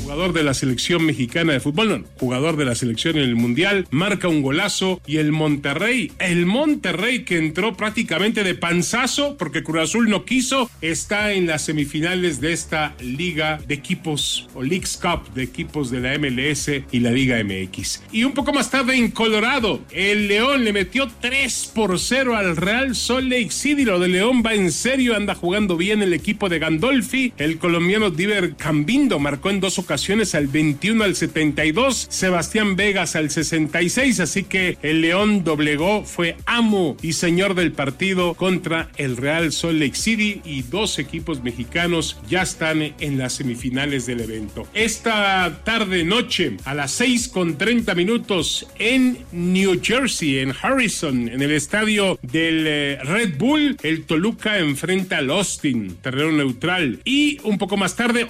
jugador de la selección mexicana de fútbol, no, jugador de la selección en el Mundial, marca un golazo y el Monterrey que entró prácticamente de panzazo porque Cruz Azul no quiso, está en las semifinales de esta liga de equipos o Leagues Cup de equipos de la MLS y la Liga MX. Y un poco más tarde en Colorado, el León le metió 3-0 al Real Salt Lake City. Lo de León va en serio, anda jugando bien el equipo de Gandolfi. El colombiano Diver Cambindo marcó en 2 ocasiones, al 21, al 72, Sebastián Vegas al 66, así que el León doblegó, fue amo y señor del partido contra el Real Salt Lake City, y 2 equipos mexicanos ya están en las semifinales del evento. Esta tarde noche a las 6:30 en New Jersey, en Harrison, en el estadio del Red Bull, el Toluca enfrenta al Austin, terreno neutral. Y un poco más tarde,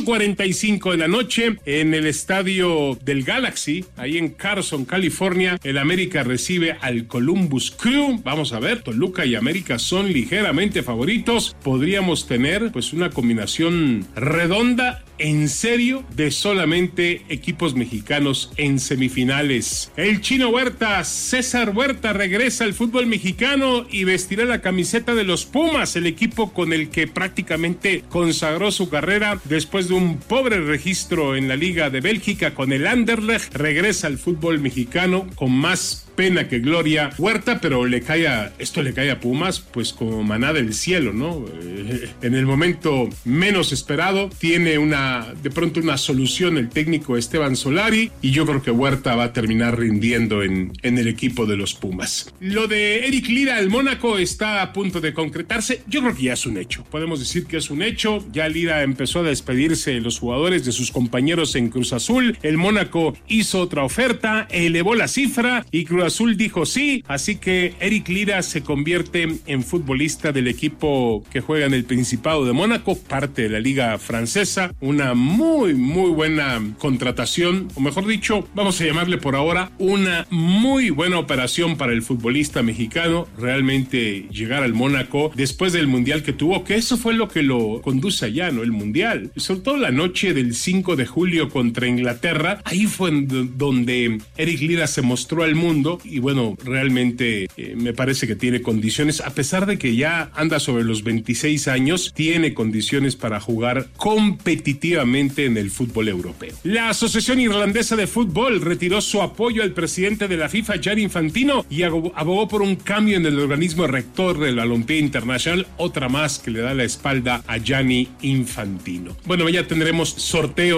8:45 de la noche, en el estadio del Galaxy, ahí en Carson, California, el América recibe al Columbus Crew. Vamos a ver, Toluca y América son ligeramente favoritos. Podríamos tener pues una combinación redonda, en serio, de solamente equipos mexicanos en semifinales. El Chino Huerta, César Huerta, regresa al fútbol mexicano y vestirá la camiseta de los Pumas, el equipo con el que prácticamente consagró su carrera después de un pobre registro en la Liga de Bélgica con el Anderlecht. Regresa al fútbol mexicano con más pena que gloria Huerta, pero esto le cae a Pumas pues como maná del cielo, ¿no? En el momento menos esperado tiene de pronto una solución el técnico Esteban Solari, y yo creo que Huerta va a terminar rindiendo en el equipo de los Pumas. Lo de Eric Lira al Mónaco está a punto de concretarse. Yo creo que ya es un hecho, podemos decir que es un hecho. Ya Lira empezó a despedirse de los jugadores, de sus compañeros en Cruz Azul. El Mónaco hizo otra oferta, elevó la cifra y Cruz Azul dijo sí, así que Eric Lira se convierte en futbolista del equipo que juega en el Principado de Mónaco, parte de la liga francesa. Una muy buena contratación, o mejor dicho, vamos a llamarle por ahora una muy buena operación para el futbolista mexicano. Realmente llegar al Mónaco después del Mundial que tuvo, que eso fue lo que lo conduce allá, ¿no? El Mundial, sobre todo la noche del 5 de julio contra Inglaterra, ahí fue donde Eric Lira se mostró al mundo. Y bueno, realmente me parece que tiene condiciones, a pesar de que ya anda sobre los 26 años, tiene condiciones para jugar competitivamente en el fútbol europeo. La Asociación Irlandesa de Fútbol retiró su apoyo al presidente de la FIFA, Gianni Infantino, y abogó por un cambio en el organismo rector del Balompié Internacional, otra más que le da la espalda a Gianni Infantino. Bueno, ya tendremos sorteo